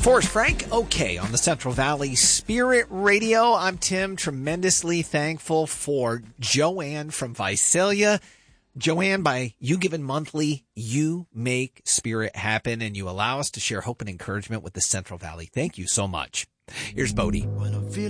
Forrest Frank, okay, on the Central Valley Spirit Radio. I'm Tim, tremendously thankful for Joanne from Visalia. Joanne, by you giving monthly, you make Spirit happen, and you allow us to share hope and encouragement with the Central Valley. Thank you so much. Here's Bodie.